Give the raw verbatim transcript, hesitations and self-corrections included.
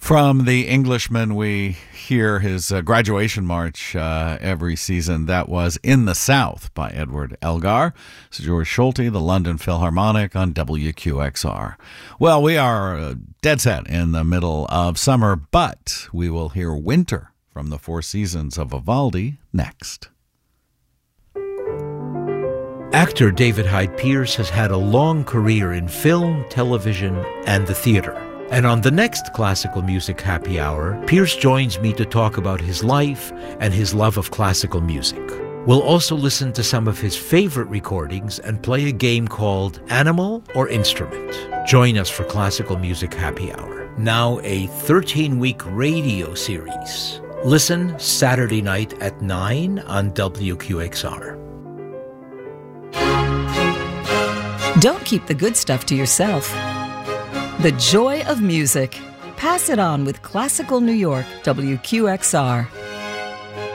From The Englishman, we hear his uh, graduation march uh, every season. That was In the South by Edward Elgar. It's George Schulte, the London Philharmonic on W Q X R. Well, we are uh, dead set in the middle of summer, but we will hear Winter from the Four Seasons of Vivaldi next. Actor David Hyde Pierce has had a long career in film, television, and the theater. And on the next Classical Music Happy Hour, Pierce joins me to talk about his life and his love of classical music. We'll also listen to some of his favorite recordings and play a game called Animal or Instrument. Join us for Classical Music Happy Hour, now a thirteen-week radio series. Listen Saturday night at nine on W Q X R. Don't keep the good stuff to yourself. The joy of music. Pass it on with Classical New York, W Q X R.